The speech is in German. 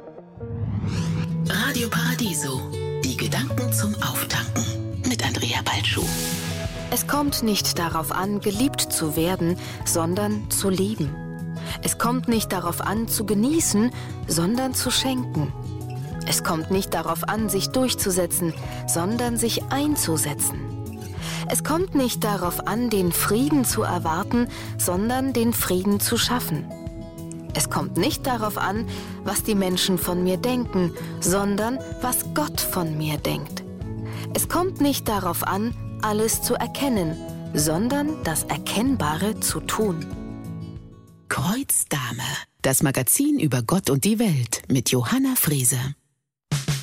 Radio Paradiso. Die Gedanken zum Auftanken mit Andrea Balschuh. Es kommt nicht darauf an, geliebt zu werden, sondern zu lieben. Es kommt nicht darauf an, zu genießen, sondern zu schenken. Es kommt nicht darauf an, sich durchzusetzen, sondern sich einzusetzen. Es kommt nicht darauf an, den Frieden zu erwarten, sondern den Frieden zu schaffen. Es kommt nicht darauf an, was die Menschen von mir denken, sondern was Gott von mir denkt. Es kommt nicht darauf an, alles zu erkennen, sondern das Erkennbare zu tun. Kreuzdame, das Magazin über Gott und die Welt mit Johanna Friese.